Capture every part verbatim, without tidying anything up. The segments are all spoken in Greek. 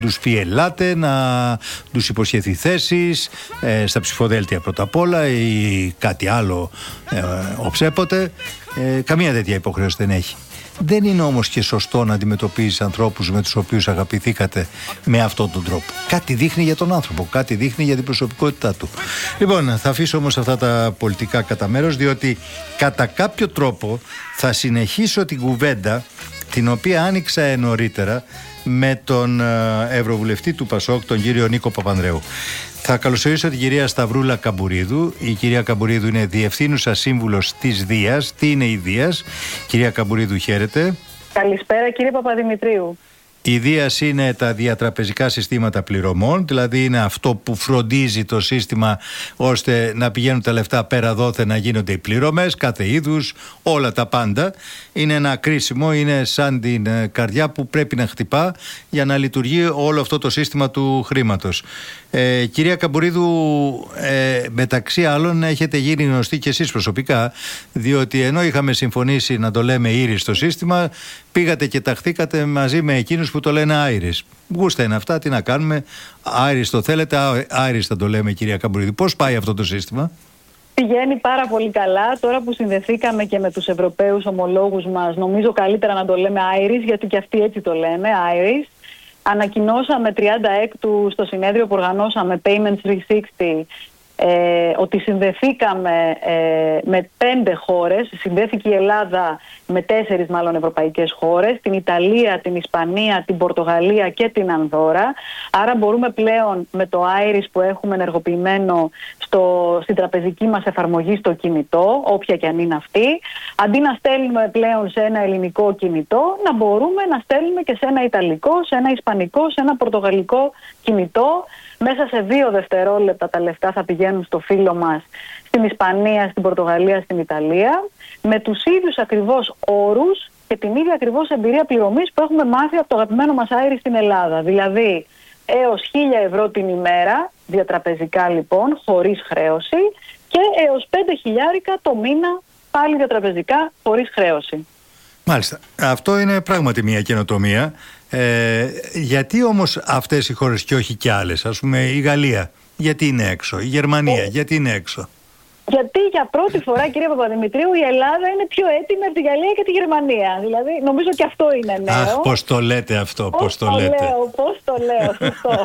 τους πει ελάτε, να τους υποσχεθεί θέσεις ε, στα ψηφοδέλτια πρώτα απ' όλα ή κάτι άλλο ε, οψέποτε. Ε, καμία τέτοια υποχρέωση δεν έχει. Δεν είναι όμως και σωστό να αντιμετωπίζεις ανθρώπους με τους οποίους αγαπηθήκατε με αυτόν τον τρόπο. Κάτι δείχνει για τον άνθρωπο, κάτι δείχνει για την προσωπικότητά του. Λοιπόν, θα αφήσω όμως αυτά τα πολιτικά κατά μέρος, διότι κατά κάποιο τρόπο θα συνεχίσω την κουβέντα την οποία άνοιξα νωρίτερα με τον Ευρωβουλευτή του Πασόκ, τον κύριο Νίκο Παπανδρέου. Θα καλωσορίσω την κυρία Σταυρούλα Καμπουρίδου. Η κυρία Καμπουρίδου είναι διευθύνουσα σύμβουλος της Δίας. Τι είναι η Δίας? Κυρία Καμπουρίδου, χαίρετε. Καλησπέρα κύριε Παπαδημητρίου. Η Δίας είναι τα διατραπεζικά συστήματα πληρωμών, δηλαδή είναι αυτό που φροντίζει το σύστημα ώστε να πηγαίνουν τα λεφτά πέρα δόθε, να γίνονται οι πληρωμές, κάθε είδους, όλα τα πάντα. Είναι ένα κρίσιμο, είναι σαν την καρδιά που πρέπει να χτυπά για να λειτουργεί όλο αυτό το σύστημα του χρήματος. Ε, κυρία Καμπουρίδου, ε, μεταξύ άλλων έχετε γίνει γνωστοί και εσείς προσωπικά, διότι ενώ είχαμε συμφωνήσει να το λέμε Iris το σύστημα, πήγατε και ταχθήκατε μαζί με εκείνους που το λένε Iris. Γούστα είναι αυτά, τι να κάνουμε. Iris το θέλετε, Iris θα το λέμε, κυρία Καμπουρίδου. Πώς πάει αυτό το σύστημα? Πηγαίνει πάρα πολύ καλά. Τώρα που συνδεθήκαμε και με τους Ευρωπαίους ομολόγους μας, νομίζω καλύτερα να το λέμε Iris, γιατί και αυτοί έτσι το λένε, Iris. Ανακοινώσαμε τριάντα έκτου στο συνέδριο που οργανώσαμε Payments τριακόσια εξήντα ε, ότι συνδεθήκαμε ε, με πέντε χώρες. Συνδέθηκε η Ελλάδα με τέσσερις μάλλον ευρωπαϊκές χώρες, την Ιταλία, την Ισπανία, την Πορτογαλία και την Ανδώρα. Άρα μπορούμε πλέον με το Iris που έχουμε ενεργοποιημένο στο, στην τραπεζική μας εφαρμογή στο κινητό, όποια και αν είναι αυτή, αντί να στέλνουμε πλέον σε ένα ελληνικό κινητό, να μπορούμε να στέλνουμε και σε ένα ιταλικό, σε ένα ισπανικό, σε ένα πορτογαλικό κινητό. Μέσα σε δύο δευτερόλεπτα τα λεφτά θα πηγαίνουν στο φίλο μας στην Ισπανία, στην Πορτογαλία, στην Ιταλία, με τους ίδιους ακριβώς όρους και την ίδια ακριβώς εμπειρία πληρωμής που έχουμε μάθει από το αγαπημένο μας Iris στην Ελλάδα. Δηλαδή έως χίλια ευρώ την ημέρα, διατραπεζικά λοιπόν, χωρίς χρέωση, και έως πέντε χιλιάρικα το μήνα, πάλι διατραπεζικά, χωρίς χρέωση. Μάλιστα. Αυτό είναι πράγματι μια καινοτομία. Ε, γιατί όμως αυτές οι χώρες και όχι και άλλες? Ας πούμε η Γαλλία, γιατί είναι έξω? Η Γερμανία, γιατί είναι έξω? Γιατί για πρώτη φορά, κύριε Παπαδημητρίου, η Ελλάδα είναι πιο έτοιμη από τη Γαλλία και τη Γερμανία. Δηλαδή, νομίζω και αυτό είναι νέο. Αχ, πώς το λέτε αυτό, πώς, πώς το, το λέτε. Λέω, πώς το λέω, σωστό.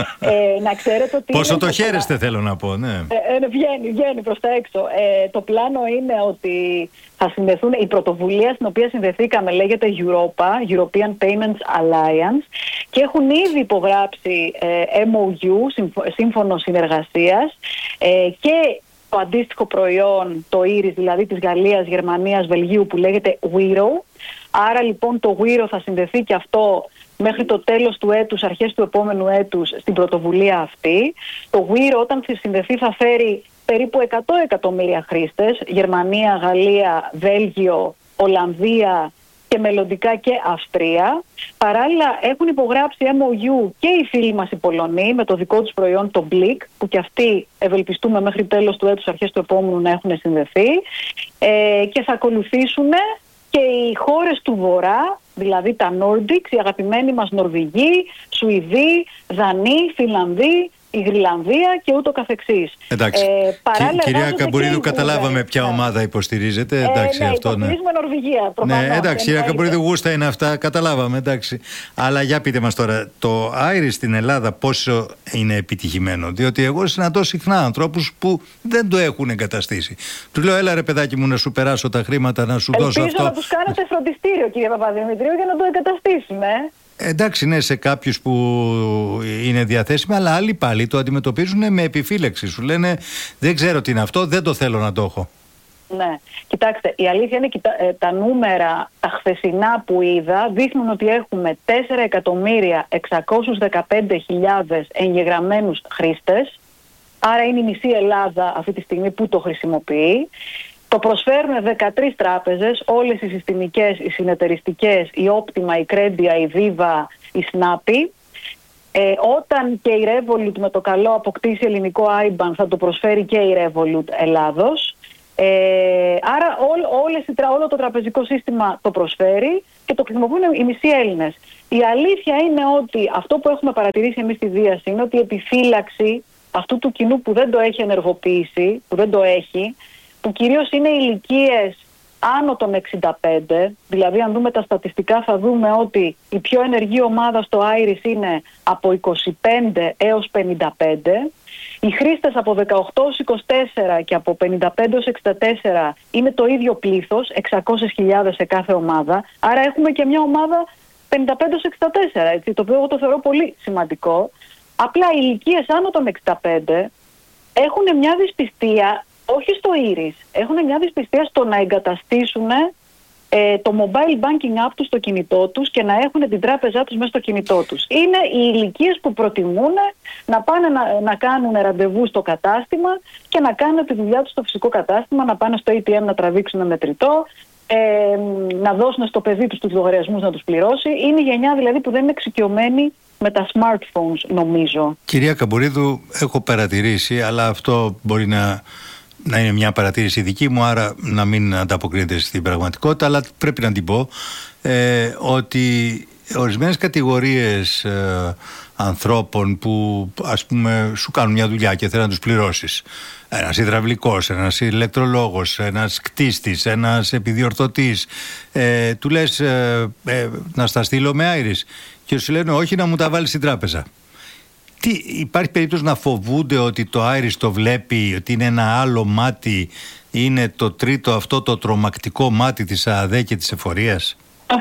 ε, να ξέρετε ότι... Πόσο το χαίρεστε, το... θέλω να πω, ναι. Ε, ε, βγαίνει, βγαίνει προς τα έξω. Ε, το πλάνο είναι ότι θα συνδεθούν, η πρωτοβουλία στην οποία συνδεθήκαμε λέγεται Europa, European Payments Alliance, και έχουν ήδη υπογράψει ε, εμ ο γιου, σύμφωνο συνεργασίας, ε, και το αντίστοιχο προϊόν, το Iris, δηλαδή της Γαλλίας, Γερμανίας, Βελγίου, που λέγεται Wero. Άρα λοιπόν το Wero θα συνδεθεί και αυτό μέχρι το τέλος του έτους, αρχές του επόμενου έτους, στην πρωτοβουλία αυτή. Το Wero όταν συνδεθεί θα φέρει περίπου εκατό εκατομμύρια χρήστες, Γερμανία, Γαλλία, Βέλγιο, Ολλανδία και μελλοντικά και Αυστρία. Παράλληλα έχουν υπογράψει εμ ο γιου και οι φίλοι μας οι Πολωνοί με το δικό τους προϊόν, το Blik, που και αυτοί ευελπιστούμε μέχρι τέλος του έτους, αρχές του επόμενου, να έχουν συνδεθεί. Ε, και θα ακολουθήσουν και οι χώρες του Βορρά, δηλαδή τα Nordics, οι αγαπημένοι μας Νορβηγοί, Σουηδοί, Δανείοι, Φινλανδοί, η Γρυλανδία και ούτω καθεξής. Εντάξει. Ε, κυρία Καμπουρίδου, καταλάβαμε ποια ναι. ομάδα υποστηρίζετε. Εντάξει, ε, ναι, αυτό, υποστηρίζουμε ναι. Νορβηγία, προφανώς. Ναι, εντάξει, κυρία Καμπουρίδου, γούστα είναι αυτά, καταλάβαμε, εντάξει. Αλλά για πείτε μας τώρα, το Iris στην Ελλάδα πόσο είναι επιτυχημένο? Διότι εγώ συναντώ συχνά ανθρώπους που δεν το έχουν εγκαταστήσει. Του λέω, έλα ρε παιδάκι μου, να σου περάσω τα χρήματα, να σου Ελπίζω δώσω αυτό. Ελπίζω να τους κάνετε φροντιστήριο, κύριε Παπαδημητρίου, για να το εγκαταστήσουμε. Εντάξει, ναι, σε κάποιους που είναι διαθέσιμοι, αλλά άλλοι πάλι το αντιμετωπίζουν με επιφύλαξη. Σου λένε, δεν ξέρω τι είναι αυτό, δεν το θέλω να το έχω. Ναι, κοιτάξτε, η αλήθεια είναι ότι τα νούμερα τα χθεσινά που είδα δείχνουν ότι έχουμε τέσσερα εκατομμύρια εξακόσιες δεκαπέντε χιλιάδες εγγεγραμμένους χρήστες. Άρα είναι η μισή Ελλάδα αυτή τη στιγμή που το χρησιμοποιεί. Το προσφέρουν δεκατρείς τράπεζες, όλες οι συστημικές, οι συνεταιριστικές, η Optima, η Credia, η Viva, η Snappy. Ε, όταν και η Revolut με το καλό αποκτήσει ελληνικό άι μπαν, θα το προσφέρει και η Revolut Ελλάδος. Ε, άρα ό, όλες, όλο το τραπεζικό σύστημα το προσφέρει. και το χρησιμοποιούν οι μισοί Έλληνες. Η αλήθεια είναι ότι αυτό που έχουμε παρατηρήσει εμείς στη Δίαση είναι ότι η επιφύλαξη αυτού του κοινού που δεν το έχει ενεργοποιήσει, που δεν το έχει, που κυρίως είναι ηλικίες άνω των εξήντα πέντε, δηλαδή αν δούμε τα στατιστικά θα δούμε ότι η πιο ενεργή ομάδα στο Iris είναι από είκοσι πέντε έως πενήντα πέντε, οι χρήστες από δεκαοκτώ έως είκοσι τέσσερα και από πενήντα πέντε έως εξήντα τέσσερα είναι το ίδιο πλήθος, εξακόσιες χιλιάδες σε κάθε ομάδα, άρα έχουμε και μια ομάδα πενήντα πέντε έως εξήντα τέσσερα, έτσι, το οποίο εγώ το θεωρώ πολύ σημαντικό. Απλά οι ηλικίες άνω των εξήντα πέντε έχουν μια δυσπιστία, όχι στο Iris, έχουν μια δυσπιστία στο να εγκαταστήσουν ε, το mobile banking app τους στο κινητό τους και να έχουν την τράπεζά τους μέσα στο κινητό τους. Είναι οι ηλικίες που προτιμούν να πάνε να, να κάνουν ραντεβού στο κατάστημα και να κάνουν τη δουλειά τους στο φυσικό κατάστημα, να πάνε στο έι τι εμ να τραβήξουν μετρητό, ε, να δώσουν στο παιδί τους τους λογαριασμούς να τους πληρώσει. Είναι η γενιά δηλαδή που δεν είναι εξοικειωμένη με τα smartphones, νομίζω. Κυρία Καμπουρίδου, έχω παρατηρήσει, αλλά αυτό μπορεί να, να είναι μια παρατήρηση δική μου, άρα να μην ανταποκρίνεται στην πραγματικότητα, αλλά πρέπει να την πω, ε, ότι ορισμένες κατηγορίες ε, ανθρώπων που ας πούμε σου κάνουν μια δουλειά και θέλουν να τους πληρώσεις, ένας υδραυλικός, ένας ηλεκτρολόγος, ένας κτίστης, ένας επιδιορθωτής, ε, του λες ε, ε, να στα στείλω με Iris και σου λένε όχι, να μου τα βάλεις στην τράπεζα. Τι, υπάρχει περίπτωση να φοβούνται ότι το Iris το βλέπει, ότι είναι ένα άλλο μάτι, είναι το τρίτο αυτό το τρομακτικό μάτι της ΑΔΕ και της εφορίας?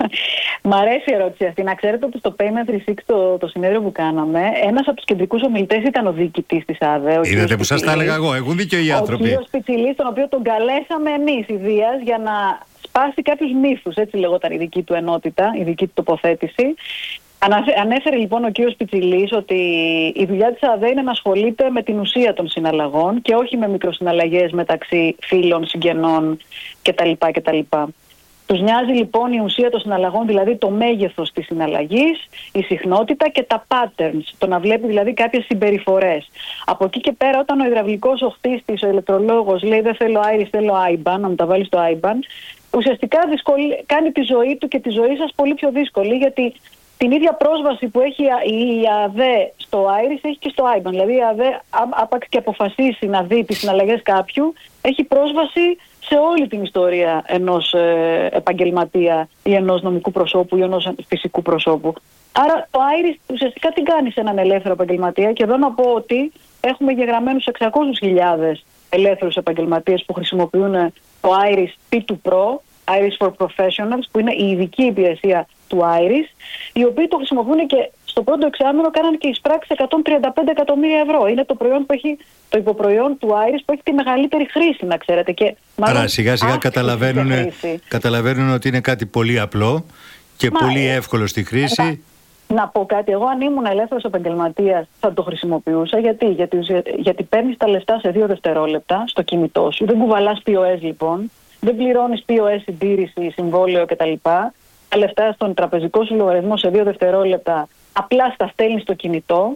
Μ' αρέσει η ερώτηση αυτή. Να ξέρετε ότι στο Payment τριακόσια εξήντα το, το συνέδριο που κάναμε, ένας από τους κεντρικούς ομιλητές ήταν ο διοικητής της ΑΔΕ. Είδατε που σας τα έλεγα εγώ, έχουν δίκιο οι άνθρωποι. Ο κ. Σπιτσιλής, τον οποίο τον καλέσαμε εμείς η Δίας για να σπάσει κάποιους μύθους, έτσι λεγόταν η δική του ενότητα, η δική του τοποθέτηση. Ανέφερε λοιπόν ο κύριος Πιτσιλής ότι η δουλειά της ΑΔΕ είναι να ασχολείται με την ουσία των συναλλαγών και όχι με μικροσυναλλαγές μεταξύ φίλων, συγγενών κτλ. κτλ. Τους νοιάζει λοιπόν η ουσία των συναλλαγών, δηλαδή το μέγεθος της συναλλαγής, η συχνότητα και τα patterns, το να βλέπει δηλαδή κάποιες συμπεριφορές. Από εκεί και πέρα, όταν ο υδραυλικός, ο χτίστης, ο ηλεκτρολόγος λέει δεν θέλω Iris, θέλω άι μπαν, να μου τα βάλει στο άι μπαν, ουσιαστικά δυσκολ... κάνει τη ζωή του και τη ζωή σας πολύ πιο δύσκολη, γιατί την ίδια πρόσβαση που έχει η ΑΔΕ στο Iris έχει και στο άι μπαν. Δηλαδή η ΑΔΕ άπαξ και αποφασίσει να δει τις συναλλαγές κάποιου, έχει πρόσβαση σε όλη την ιστορία ενός ε, επαγγελματία ή ενός νομικού προσώπου ή ενός φυσικού προσώπου. Άρα το Iris ουσιαστικά τι κάνει σε έναν ελεύθερο επαγγελματία, και εδώ να πω ότι έχουμε γεγραμμένους εξακόσιες χιλιάδες ελεύθερους επαγγελματίες που χρησιμοποιούν το Iris πι του Pro, Iris for Professionals, που είναι η ειδική υπηρεσία του Iris, οι οποίοι το χρησιμοποιούν και στο πρώτο εξάμηνο κάνανε και εισπράξεις εκατόν τριάντα πέντε εκατομμύρια ευρώ. Είναι το προϊόν που έχει, το υποπροϊόν του Iris που έχει τη μεγαλύτερη χρήση, να ξέρετε. Και άρα σιγά σιγά καταλαβαίνουν, καταλαβαίνουν ότι είναι κάτι πολύ απλό και Μα, πολύ εύκολο στη χρήση. Να, να πω κάτι, εγώ αν ήμουν ελεύθερος επαγγελματίας θα το χρησιμοποιούσα. Γιατί, γιατί, γιατί παίρνεις τα λεφτά σε δύο δευτερόλεπτα στο κινητό σου, δεν κουβαλάς πι ο ες λοιπόν, δεν πληρώνεις πι ο ες συντήρηση, συμβόλαιο κτλ. Τα λεφτά στον τραπεζικό σου λογαριασμό σε δύο δευτερόλεπτα απλά στα στέλνεις στο κινητό,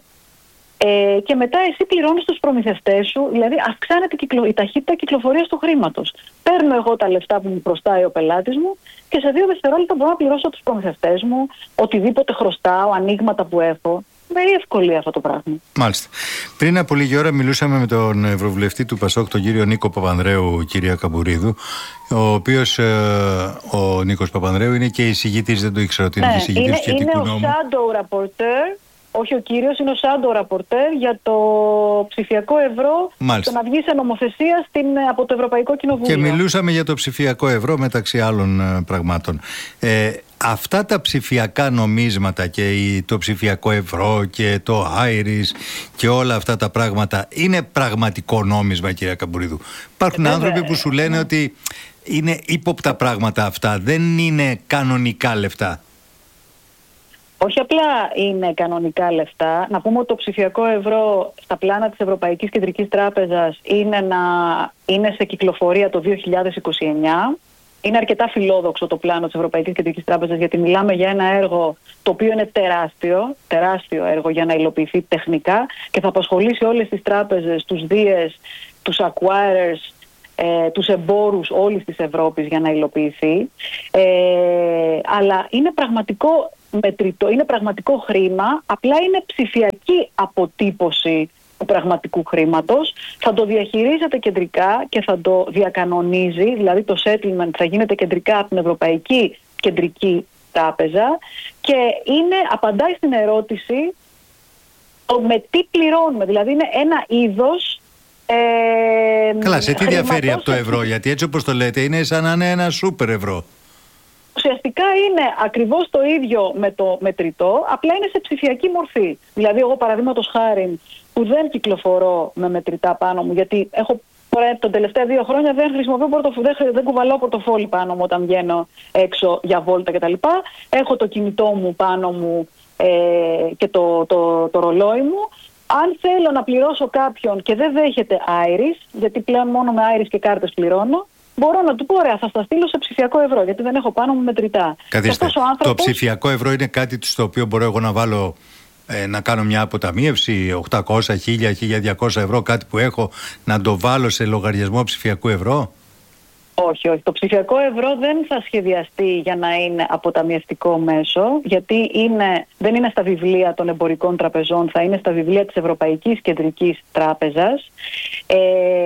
ε, και μετά εσύ πληρώνεις τους προμηθευτές σου, δηλαδή αυξάνεται η ταχύτητα κυκλοφορίας του χρήματος. Παίρνω εγώ τα λεφτά που μου προστάει ο πελάτης μου και σε δύο δευτερόλεπτα μπορώ να πληρώσω τους προμηθευτές μου, οτιδήποτε χρωστάω, ανοίγματα που έχω. Very εύκολη αυτό το πράγμα. Μάλιστα. Πριν από λίγη ώρα μιλούσαμε με τον Ευρωβουλευτή του Πασόκ, τον κύριο Νίκο Παπανδρέου, κυρία Καμπουρίδου, ο οποίος ε, ο Νίκος Παπανδρέου είναι και εισηγητής, δεν το ήξερα ότι είναι ναι, εισηγητής είναι, σχετικού είναι νόμου. Είναι ο shadow rapporteur, όχι ο κύριος, είναι ο shadow rapporteur για το ψηφιακό ευρώ, το να βγει σε νομοθεσία στην, από το Ευρωπαϊκό Κοινοβούλιο. Και μιλούσαμε για το ψηφιακό ευρώ μεταξύ άλλων ε, πραγμάτων. Ε, Αυτά τα ψηφιακά νομίσματα και το ψηφιακό ευρώ και το Iris και όλα αυτά τα πράγματα είναι πραγματικό νόμισμα, κυρία Καμπουρίδου? Υπάρχουν Βέβαια, άνθρωποι που σου λένε ναι. ότι είναι ύποπτα πράγματα αυτά, δεν είναι κανονικά λεφτά. Όχι απλά είναι κανονικά λεφτά. Να πούμε ότι το ψηφιακό ευρώ στα πλάνα της Ευρωπαϊκής Κεντρικής Τράπεζας είναι, να, είναι σε κυκλοφορία το δύο χιλιάδες είκοσι εννιά. Είναι αρκετά φιλόδοξο το πλάνο της Ευρωπαϊκής Κεντρικής Τράπεζας, γιατί μιλάμε για ένα έργο το οποίο είναι τεράστιο, τεράστιο έργο για να υλοποιηθεί τεχνικά και θα απασχολήσει όλες τις τράπεζες, τους δίες, τους acquirers, ε, τους εμπόρους όλης της Ευρώπης για να υλοποιηθεί. Ε, αλλά είναι πραγματικό μετρητό, είναι πραγματικό χρήμα, απλά είναι ψηφιακή αποτύπωση του πραγματικού χρήματος. Θα το διαχειρίζεται κεντρικά και θα το διακανονίζει, δηλαδή το settlement θα γίνεται κεντρικά από την Ευρωπαϊκή Κεντρική Τράπεζα και είναι, απαντάει στην ερώτηση το με τι πληρώνουμε, δηλαδή είναι ένα είδος ε, Καλά, σε τι διαφέρει από το ευρώ, γιατί έτσι όπως το λέτε είναι σαν να είναι ένα σούπερ ευρώ. Ουσιαστικά είναι ακριβώς το ίδιο με το μετρητό, απλά είναι σε ψηφιακή μορφή. Δηλαδή εγώ παραδείγματος χάριν που δεν κυκλοφορώ με μετρητά πάνω μου, γιατί έχω τα τελευταία δύο χρόνια δεν χρησιμοποιώ πορτοφόλι, δεν, δεν κουβαλάω πορτοφόλι πάνω μου όταν βγαίνω έξω για βόλτα κτλ. Έχω το κινητό μου πάνω μου ε, και το, το, το ρολόι μου. Αν θέλω να πληρώσω κάποιον και δεν δέχεται Iris, γιατί πλέον μόνο με Iris και κάρτες πληρώνω, μπορώ να του πω, ωραία, θα στα στείλω σε ψηφιακό ευρώ, γιατί δεν έχω πάνω μου μετρητά. Καθίστε, άνθρωπος... το ψηφιακό ευρώ είναι κάτι στο οποίο μπορώ εγώ να βάλω, ε, να κάνω μια αποταμίευση οκτακόσια, χίλια, χίλια διακόσια ευρώ, κάτι που έχω, να το βάλω σε λογαριασμό ψηφιακού ευρώ. Όχι, όχι. Το ψηφιακό ευρώ δεν θα σχεδιαστεί για να είναι αποταμιευτικό μέσο, γιατί είναι, δεν είναι στα βιβλία των εμπορικών τραπεζών, θα είναι στα βιβλία της Ευρωπαϊκής Κεντρικής Τράπεζας. Ε,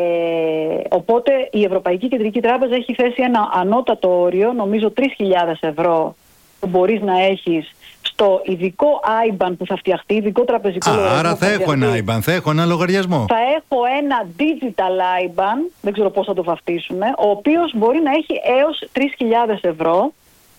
οπότε η Ευρωπαϊκή Κεντρική Τράπεζα έχει θέσει ένα ανώτατο όριο, νομίζω τρεις χιλιάδες ευρώ, που μπορείς να έχεις στο ειδικό άι μπαν που θα φτιαχτεί, ειδικό τραπεζικό Α, λογαριασμό. Άρα θα, θα έχω ένα άι μπαν, θα έχω ένα λογαριασμό. Θα έχω ένα digital άι μπαν, δεν ξέρω πώς θα το βαφτίσουμε, ο οποίος μπορεί να έχει έως τρεις χιλιάδες ευρώ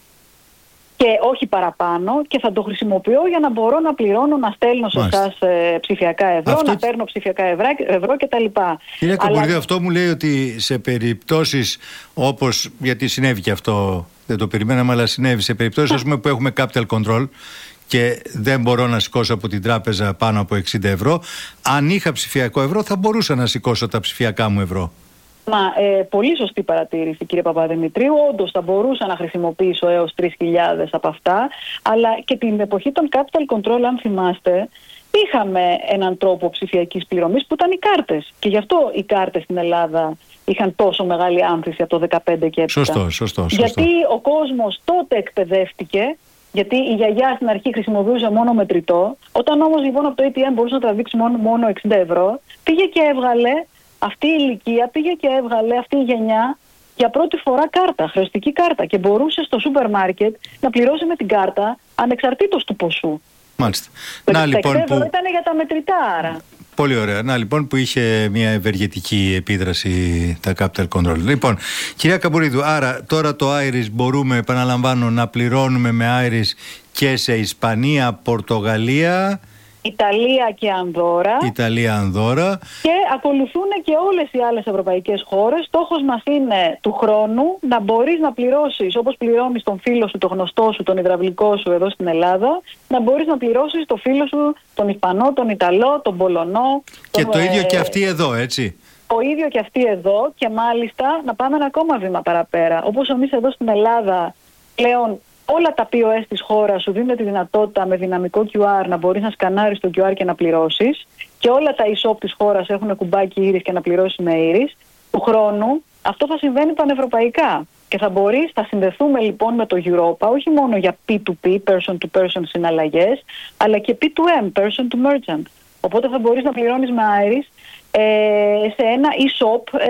και όχι παραπάνω, και θα το χρησιμοποιώ για να μπορώ να πληρώνω, να στέλνω σε εσάς ε, ψηφιακά ευρώ, αυτό... να παίρνω ψηφιακά ευρώ, ευρώ κτλ. Κυρία Καμπουρίδου, αλλά... αυτό μου λέει ότι σε περιπτώσεις όπως, γιατί συνέβη και αυτό, δεν το περιμέναμε, αλλά συνέβη σε περιπτώσεις ας πούμε, που έχουμε capital control και δεν μπορώ να σηκώσω από την τράπεζα πάνω από εξήντα ευρώ, αν είχα ψηφιακό ευρώ θα μπορούσα να σηκώσω τα ψηφιακά μου ευρώ. Μα, ε, πολύ σωστή παρατήρηση, κύριε Παπαδημητρίου. Όντως θα μπορούσα να χρησιμοποιήσω έως τρεις χιλιάδες από αυτά, αλλά και την εποχή των capital control, αν θυμάστε, είχαμε έναν τρόπο ψηφιακής πληρωμής που ήταν οι κάρτες. Και γι' αυτό οι κάρτες στην Ελλάδα είχαν τόσο μεγάλη άνθηση από το δεκαπέντε και έπειτα. Σωστό, σωστό, σωστό. Γιατί ο κόσμος τότε εκπαιδεύτηκε, γιατί η γιαγιά στην αρχή χρησιμοποιούσε μόνο μετρητό. Όταν όμως λοιπόν από το έι τι εμ μπορούσε να τραβήξει μόνο, μόνο εξήντα ευρώ, πήγε και έβγαλε. Αυτή η ηλικία πήγε και έβγαλε, αυτή η γενιά, για πρώτη φορά κάρτα, χρεωστική κάρτα, και μπορούσε στο σούπερ μάρκετ να πληρώσει με την κάρτα ανεξαρτήτως του ποσού. Μάλιστα. Το να, λοιπόν, που... ήταν για τα μετρητά, άρα. Πολύ ωραία. Να λοιπόν που είχε μια ευεργετική επίδραση τα capital control. Λοιπόν, κυρία Καμπουρίδου, άρα τώρα το Iris μπορούμε, επαναλαμβάνω, να πληρώνουμε με Iris και σε Ισπανία, Πορτογαλία, Ιταλία και Ανδόρα. Ιταλία, Ανδόρα. Και ακολουθούν και όλες οι άλλες ευρωπαϊκές χώρες. Στόχος μας είναι του χρόνου να μπορείς να πληρώσεις, όπως πληρώνεις τον φίλο σου, τον γνωστό σου, τον υδραυλικό σου εδώ στην Ελλάδα, να μπορείς να πληρώσεις τον φίλο σου, τον Ισπανό, τον Ιταλό, τον Πολωνό. Και τον, το ίδιο ε, και αυτοί εδώ, έτσι. Το ίδιο και αυτοί εδώ, και μάλιστα να πάμε ένα ακόμα βήμα παραπέρα. Όπως εμείς εδώ στην Ελλάδα πλέον όλα τα πι ο ες της χώρας σου δίνουν τη δυνατότητα με δυναμικό κιου αρ να μπορείς να σκανάρεις το κιου αρ και να πληρώσεις, και όλα τα e-shop της χώρας έχουν κουμπάκι Iris και να πληρώσεις με Iris. Του χρόνου αυτό θα συμβαίνει πανευρωπαϊκά και θα μπορείς, θα συνδεθούμε λοιπόν με το Europa όχι μόνο για πι του πι, person to person συναλλαγές, αλλά και πι του εμ, person to merchant. Οπότε θα μπορείς να πληρώνεις με Iris ε, σε ένα e-shop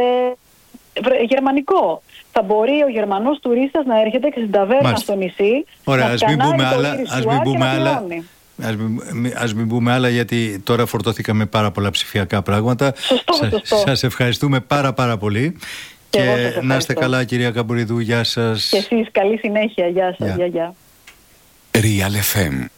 ε, γερμανικό. Θα μπορεί ο Γερμανός τουρίστας να έρχεται και στην ταβέρνα στο νησί. Ωραία, να ας μην πούμε άλλα, ας μην πούμε άλλα, Ας μην, ας μην πούμε άλλα, γιατί τώρα φορτώθηκαμε πάρα πολλά ψηφιακά πράγματα. Σωστό, Σα, σωστό. Σας ευχαριστούμε πάρα πάρα πολύ. Και, και να είστε καλά, κυρία Καμπουρίδου. Γεια σας. Και εσείς καλή συνέχεια. Γεια σας. Γεια, γεια. Real εφ εμ